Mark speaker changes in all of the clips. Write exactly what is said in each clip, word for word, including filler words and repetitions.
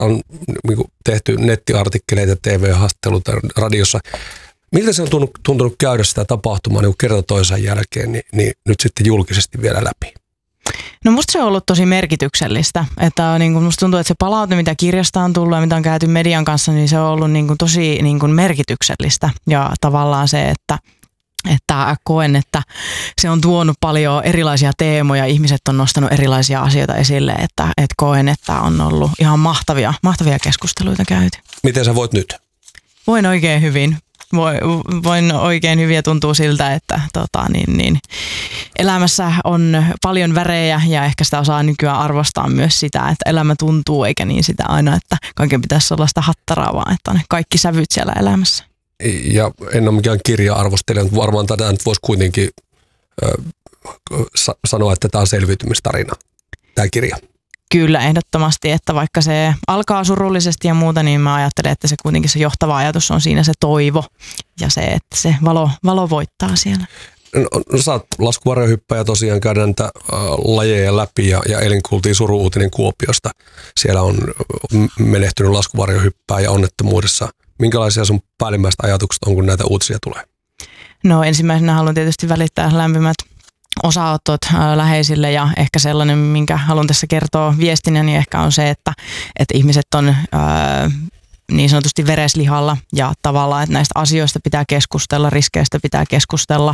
Speaker 1: on niin kuin tehty nettiartikkeleita, T V-haastatteluita radiossa. Miltä se on tuntunut, tuntunut käydä sitä tapahtumaa niin kerta toisen jälkeen, niin, niin nyt sitten julkisesti vielä läpi?
Speaker 2: No musta se on ollut tosi merkityksellistä, että niin kuin musta tuntuu, että se palaute, mitä kirjasta on tullut ja mitä on käyty median kanssa, niin se on ollut niin kuin tosi niin kuin merkityksellistä ja tavallaan se, että Että koen, että se on tuonut paljon erilaisia teemoja, ihmiset on nostanut erilaisia asioita esille, että, että koen, että on ollut ihan mahtavia, mahtavia keskusteluita käyty.
Speaker 1: Miten sä voit nyt?
Speaker 2: Voin oikein hyvin. Voin oikein hyvin ja tuntuu siltä, että tota, niin, niin, elämässä on paljon värejä ja ehkä sitä osaa nykyään arvostaa myös sitä, että elämä tuntuu eikä niin sitä aina, että kaiken pitäisi olla sitä hattaraa, vaan että on kaikki sävyt siellä elämässä.
Speaker 1: Ja en ole mikään kirja-arvostelija, mutta varmaan tätä nyt voisi kuitenkin äh, sa- sanoa, että tämä on selviytymistarina, tämä kirja.
Speaker 2: Kyllä, ehdottomasti, että vaikka se alkaa surullisesti ja muuta, niin mä ajattelen, että se kuitenkin se johtava ajatus on siinä se toivo ja se, että se valo, valo voittaa siellä.
Speaker 1: No, no sä oot laskuvarjohyppäjä tosiaan, käydään näitä äh, lajeja läpi ja, ja eilen kuultiin suru-uutinen Kuopiosta. Siellä on menehtynyt laskuvarjohyppääjä onnettomuudessa. Minkälaisia sun päällimmäiset ajatukset on, kun näitä uutisia tulee?
Speaker 2: No ensimmäisenä haluan tietysti välittää lämpimät osanotot läheisille ja ehkä sellainen, minkä haluan tässä kertoa viestinä, niin ehkä on se, että, että ihmiset on ää, niin sanotusti vereslihalla ja tavallaan, että näistä asioista pitää keskustella, riskeistä pitää keskustella,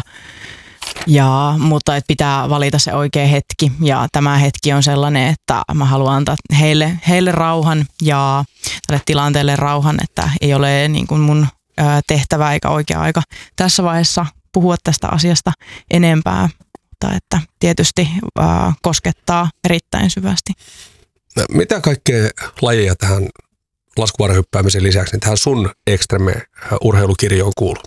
Speaker 2: ja, mutta että pitää valita se oikea hetki ja tämä hetki on sellainen, että mä haluan antaa heille, heille rauhan ja tälle tilanteelle rauhan, että ei ole niin kuin mun ää, tehtävä eikä oikea aika tässä vaiheessa puhua tästä asiasta enempää. Mutta että tietysti äh, koskettaa erittäin syvästi.
Speaker 1: No, mitä kaikkea lajeja tähän laskuvarjohyppäämisen lisäksi niin tähän sun Extreme-urheilukirjoon kuuluu?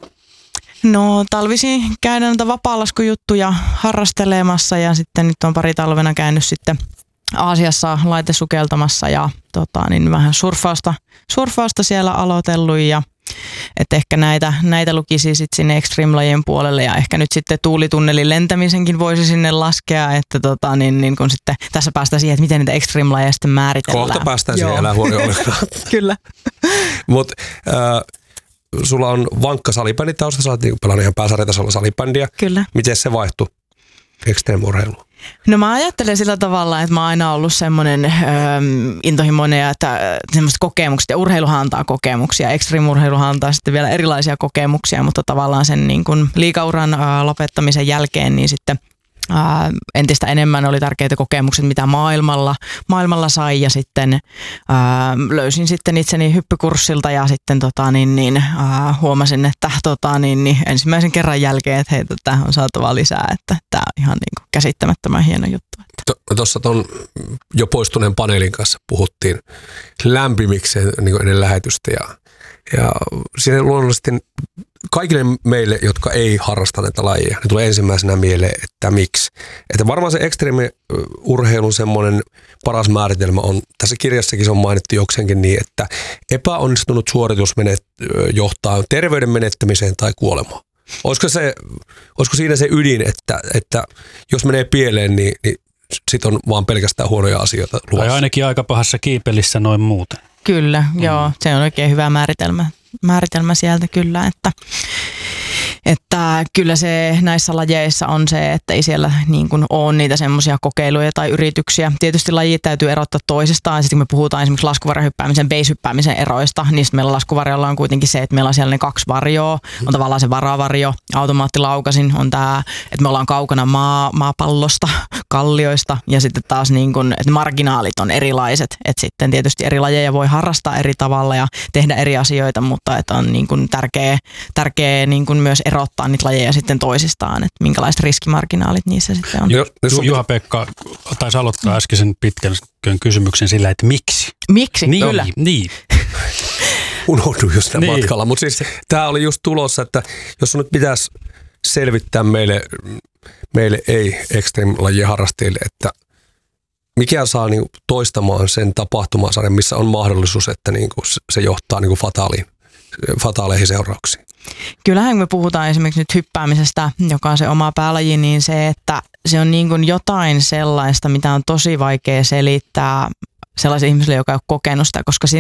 Speaker 2: No talvisin käydään näitä vapaalaskujuttuja harrastelemassa ja sitten nyt on pari talvena käynyt sitten Aasiassa laitesukeltamassa ja tota, niin vähän surfausta, surfausta siellä aloitellut ja että ehkä näitä, näitä lukisi sitten sinne Extreme-lajien puolelle ja ehkä nyt sitten tuulitunnelin lentämisenkin voisi sinne laskea, että tota, niin, niin kun sitten tässä päästään siihen, että miten niitä Extreme-lajeja sitten määritellään.
Speaker 1: Kohta päästään siihen, älä huoli ollenkaan.
Speaker 2: Kyllä.
Speaker 1: Mutta äh, sulla on vankka salibändi tausta, sä olet niin pelannut ihan pääsarjatasolla salibändiä.
Speaker 2: Kyllä.
Speaker 1: Miten se vaihtui Extreme-urheiluun?
Speaker 2: No mä ajattelen sillä tavalla, että mä oon aina ollut semmoinen ähm, intohimoinen ja että semmoiset kokemukset ja urheiluhan antaa kokemuksia. Extreme-urheiluhan antaa sitten vielä erilaisia kokemuksia, mutta tavallaan sen niin kuin liigauran äh, lopettamisen jälkeen niin sitten äh, entistä enemmän oli tärkeitä kokemukset, mitä maailmalla, maailmalla sai ja sitten äh, löysin sitten itseni hyppykurssilta ja sitten tota, niin, niin, äh, huomasin, että tota, niin, niin, ensimmäisen kerran jälkeen, että hei, tähän on saatava lisää, että tämä on ihan niin kuin käsittämättömän hieno juttu.
Speaker 1: Tuossa tuon jo poistuneen paneelin kanssa puhuttiin lämpimikseen niin ennen lähetystä ja, ja siinä luonnollisesti kaikille meille, jotka ei harrasta näitä lajeja, ne tulee ensimmäisenä mieleen, että miksi. Että varmaan se extreme-urheilun semmoinen paras määritelmä on, tässä kirjassakin se on mainittu jokseenkin niin, että epäonnistunut suoritus menet, johtaa terveyden menettämiseen tai kuolemaan. Olisiko, se, olisiko siinä se ydin, että, että jos menee pieleen, niin, niin sitten on vaan pelkästään huonoja asioita luvassa?
Speaker 3: Tai ainakin aika pahassa kiipelissä noin muuten.
Speaker 2: Kyllä, mm. joo. Se on oikein hyvä määritelmä, määritelmä sieltä kyllä, että, että kyllä se näissä lajeissa on se, että ei siellä niin kuin ole niitä semmoisia kokeiluja tai yrityksiä. Tietysti lajit täytyy erottaa toisistaan. Sitten kun me puhutaan esimerkiksi laskuvarjohyppäämisen, base-hyppäämisen eroista, niin meillä laskuvarjolla on kuitenkin se, että meillä on siellä ne kaksi varjoa. On tavallaan se varavarjo, automaattilaukasin on tämä, että me ollaan kaukana maa, maapallosta, kallioista ja sitten taas niin kuin, että marginaalit on erilaiset. Että sitten tietysti eri lajeja voi harrastaa eri tavalla ja tehdä eri asioita, mutta että on niin kuin tärkeä, tärkeä niin kuin myös erottaa niitä lajeja sitten toisistaan, että minkälaiset riskimarginaalit niissä sitten on.
Speaker 3: Jo, Juha-Pekka taisi aloittaa äskeisen pitkän kysymyksen sillä, että miksi?
Speaker 2: Miksi?
Speaker 3: Niin,
Speaker 2: Kyllä.
Speaker 3: Niin.
Speaker 1: Unohdun just siinä
Speaker 3: niin.
Speaker 1: matkalla, mutta siis tämä oli just tulossa, että jos nyt pitäisi selvittää meille, meille ei extreme-lajien harrastajille, että mikä saa niinku toistamaan sen tapahtumasarjan, missä on mahdollisuus, että niinku se johtaa niinku fataaliin, fataaleihin seurauksiin.
Speaker 2: Kyllähän me puhutaan esimerkiksi nyt hyppäämisestä, joka on se oma päälaji, niin se, että se on niin kuin jotain sellaista, mitä on tosi vaikea selittää sellaisen ihmiselle, joka ei ole kokenut sitä, koska